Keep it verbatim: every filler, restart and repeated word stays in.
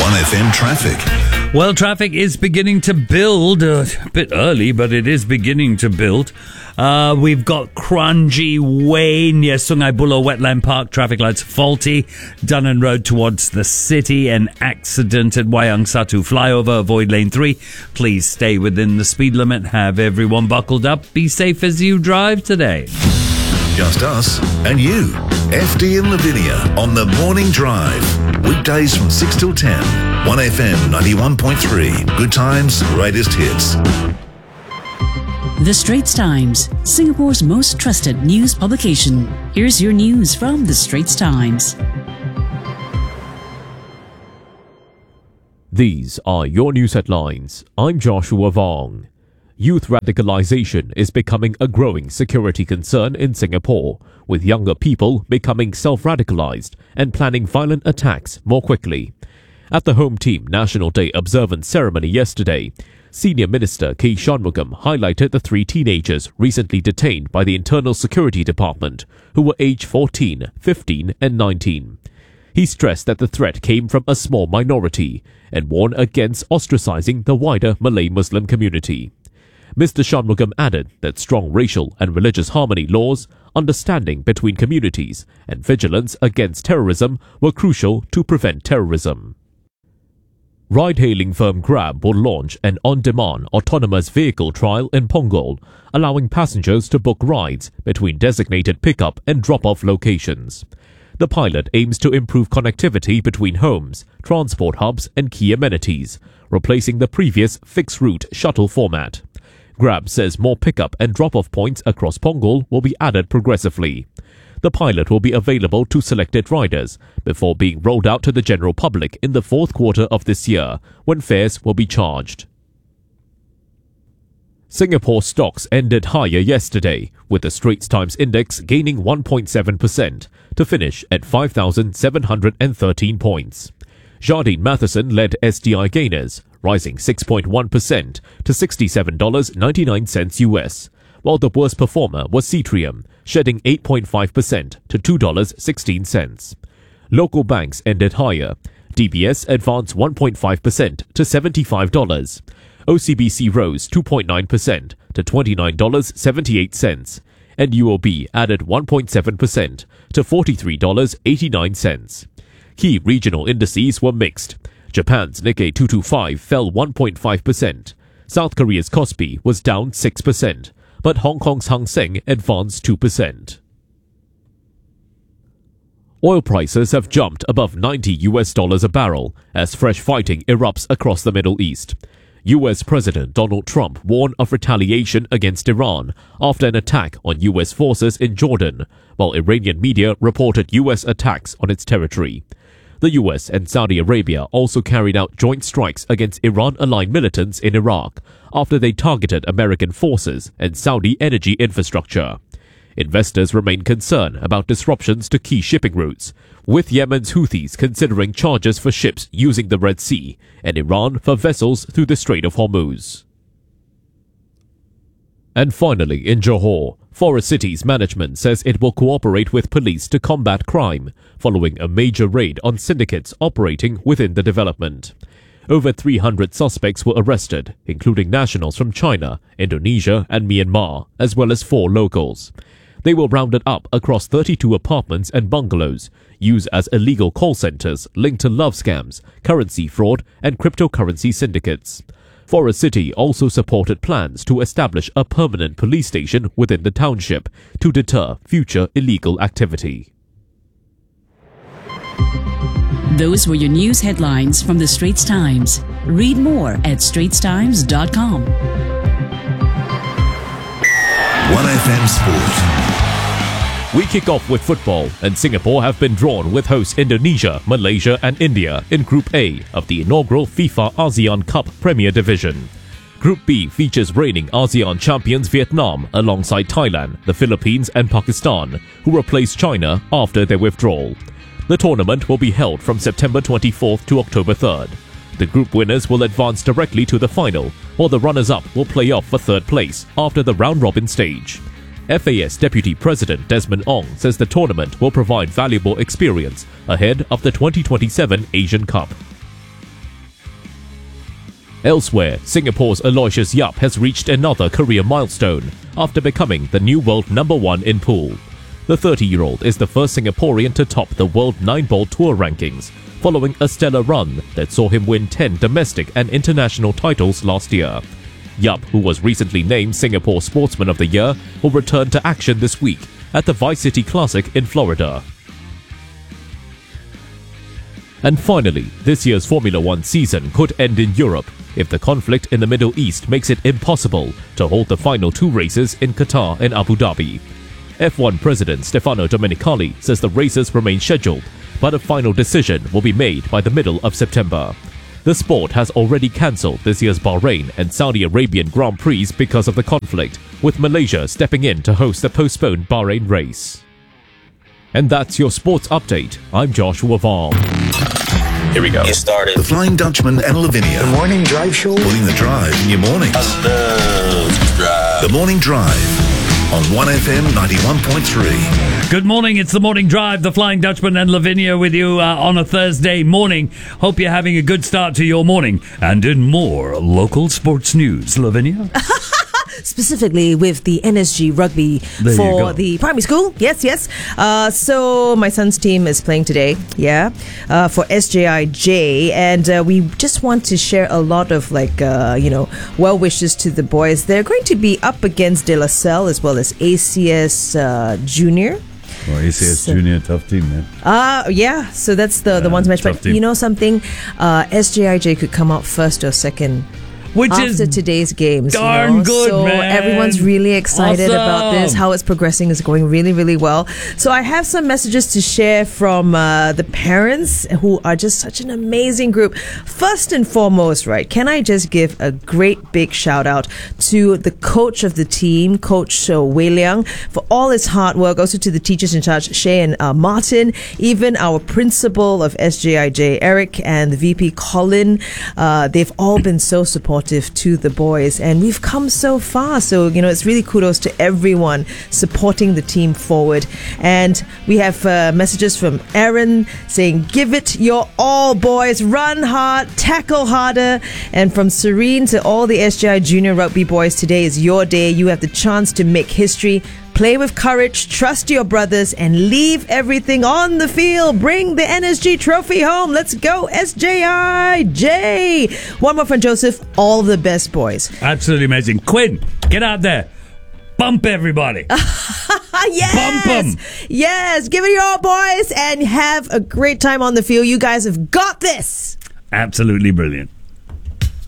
one F M traffic. Well, traffic is beginning to build. Uh, a bit early, but it is beginning to build. Uh, we've got Kranji Way near Sungai Buloh Wetland Park. Traffic lights faulty. Dunnan Road towards the city. An accident at Wayang Satu flyover. Avoid lane three. Please stay within the speed limit. Have everyone buckled up. Be safe as you drive today. Just us and you. F D and Lavinia on The Morning Drive. Weekdays from six till ten. one F M ninety-one point three. Good times, greatest hits. The Straits Times, Singapore's most trusted news publication. Here's your news from The Straits Times. These are your news headlines. I'm Joshua Vong. Youth radicalization is becoming a growing security concern in Singapore, with younger people becoming self-radicalized and planning violent attacks more quickly. At the Home Team National Day observance ceremony yesterday, Senior Minister K. Shanmugam highlighted the three teenagers recently detained by the Internal Security Department, who were aged fourteen, fifteen and nineteen. He stressed that the threat came from a small minority and warned against ostracizing the wider Malay Muslim community. Mister Shanmugam added that strong racial and religious harmony laws, understanding between communities, and vigilance against terrorism were crucial to prevent terrorism. Ride-hailing firm Grab will launch an on-demand autonomous vehicle trial in Punggol, allowing passengers to book rides between designated pick-up and drop-off locations. The pilot aims to improve connectivity between homes, transport hubs and key amenities, replacing the previous fixed-route shuttle format. Grab says more pick-up and drop-off points across Punggol will be added progressively. The pilot will be available to selected riders before being rolled out to the general public in the fourth quarter of this year, when fares will be charged. Singapore stocks ended higher yesterday, with the Straits Times Index gaining one point seven percent to finish at five thousand seven hundred thirteen points. Jardine Matheson led S T I gainers, rising six point one percent to sixty-seven dollars and ninety-nine cents U S, while the worst performer was Cetrium, shedding eight point five percent to two dollars and sixteen cents. Local banks ended higher. D B S advanced one point five percent to seventy-five dollars. O C B C rose two point nine percent to twenty-nine dollars and seventy-eight cents, and U O B added one point seven percent to forty-three dollars and eighty-nine cents. Key regional indices were mixed. Japan's Nikkei two twenty-five fell one point five percent. South Korea's Kospi was down six percent, but Hong Kong's Hang Seng advanced two percent. Oil prices have jumped above ninety U S dollars a barrel as fresh fighting erupts across the Middle East. U S President Donald Trump warned of retaliation against Iran after an attack on U S forces in Jordan, while Iranian media reported U S attacks on its territory. The U S and Saudi Arabia also carried out joint strikes against Iran-aligned militants in Iraq after they targeted American forces and Saudi energy infrastructure. Investors remain concerned about disruptions to key shipping routes, with Yemen's Houthis considering charges for ships using the Red Sea and Iran for vessels through the Strait of Hormuz. And finally, in Johor, Forest City's management says it will cooperate with police to combat crime following a major raid on syndicates operating within the development. Over three hundred suspects were arrested, including nationals from China, Indonesia and Myanmar, as well as four locals. They were rounded up across thirty-two apartments and bungalows, used as illegal call centers linked to love scams, currency fraud and cryptocurrency syndicates. Forest City also supported plans to establish a permanent police station within the township to deter future illegal activity. Those were your news headlines from the Straits Times. Read more at straits times dot com. one F M Sport. We kick off with football, and Singapore have been drawn with hosts Indonesia, Malaysia and India in Group A of the inaugural FIFA ASEAN Cup Premier Division. Group B features reigning ASEAN champions Vietnam alongside Thailand, the Philippines and Pakistan, who replaced China after their withdrawal. The tournament will be held from September twenty-fourth to October third. The group winners will advance directly to the final, while the runners-up will play off for third place after the round-robin stage. F A S Deputy President Desmond Ong says the tournament will provide valuable experience ahead of the twenty twenty-seven Asian Cup. Elsewhere, Singapore's Aloysius Yap has reached another career milestone after becoming the new world number one in pool. The thirty-year-old is the first Singaporean to top the World nine-Ball Tour rankings, following a stellar run that saw him win ten domestic and international titles last year. Yap, who was recently named Singapore Sportsman of the Year, will return to action this week at the Vice City Classic in Florida. And finally, this year's Formula One season could end in Europe if the conflict in the Middle East makes it impossible to hold the final two races in Qatar and Abu Dhabi. F one President Stefano Domenicali says the races remain scheduled, but a final decision will be made by the middle of September. The sport has already cancelled this year's Bahrain and Saudi Arabian Grand Prix because of the conflict, with Malaysia stepping in to host the postponed Bahrain race. And that's your sports update. I'm Joshua Vaughan. Here we go. Get started. The Flying Dutchman and Lavinia. The Morning Drive Show. Putting the drive in your mornings. I love drive. The Morning Drive on one F M ninety-one point three. Good morning, it's the Morning Drive, the Flying Dutchman and Lavinia with you uh, on a Thursday morning. Hope you're having a good start to your morning. And in more local sports news, Lavinia. Specifically with the N S G rugby There you for go. the primary school. Yes, yes. Uh, so my son's team is playing today, yeah, uh, for S J I J. And uh, we just want to share a lot of, like, uh, you know, well wishes to the boys. They're going to be up against De La Salle as well as A C S uh, Junior. Well, A C S So- Junior, tough team, man. Uh, yeah, so that's the, the Yeah, ones match. tough But team. you know something? Uh, S J I J could come out first or second Which after is today's games. you darn know? good, so man. everyone's really excited about this. Awesome. How it's progressing is going really, really well. So I have some messages to share from uh, the parents who are just such an amazing group. First and foremost, right, can I just give a great big shout out to the coach of the team, Coach uh, Wei Liang, for all his hard work. Also to the teachers in charge, Shay and uh, Martin, even our principal of S J I J, Eric, and the V P, Colin. Uh, they've all been so supportive to the boys, and we've come so far. So, you know, it's really kudos to everyone supporting the team forward. And we have uh, messages from Aaron saying, give it your all, boys, run hard, tackle harder. And from Serene to all the S J I Junior Rugby boys, today is your day. You have the chance to make history. Play with courage, trust your brothers, and leave everything on the field. Bring the N S G trophy home. Let's go, S J I J. One more from Joseph. All the best, boys. Absolutely amazing. Quinn, get out there. Bump everybody. Ah, yes. Bump 'em. Yes. Give it your all, boys, and have a great time on the field. You guys have got this. Absolutely brilliant.